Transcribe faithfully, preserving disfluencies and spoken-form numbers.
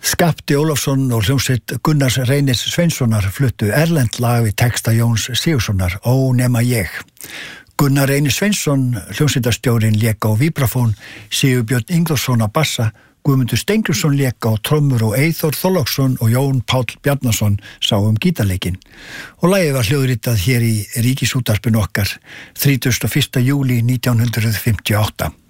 Skapti Ólafsson og hljómsveit Gunnars Reynis Sveinssonar fluttu erlent lag við texta Jóns Sigurðssonar, Ó nema ég. Gunnar Reynis Sveinsson, hljómsveitarstjórinn, lék á víbrafón, Sigurbjörn Ingvarsson á bassa, Guðmundur Steingrímsson lék á trommur og Eyþór Þorláksson og Jón Páll Bjarnason sá um gítarleikinn. Og lagið var hljóðritað hér í Ríkisútvarpinu okkar þrítugasta og fyrsta júlí nítján hundruð fimmtíu og átta.